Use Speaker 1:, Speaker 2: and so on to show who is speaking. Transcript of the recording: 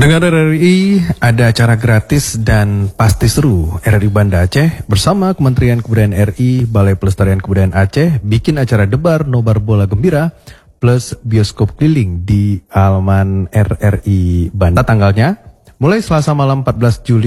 Speaker 1: Pendengar RRI, ada acara gratis dan pasti seru. RRI Banda Aceh bersama Kementerian Kebudayaan RI, Balai Pelestarian Kebudayaan Aceh bikin acara debar nobar bola gembira plus bioskop keliling di halaman RRI Banda. Tanggalnya mulai Selasa malam 14 Juli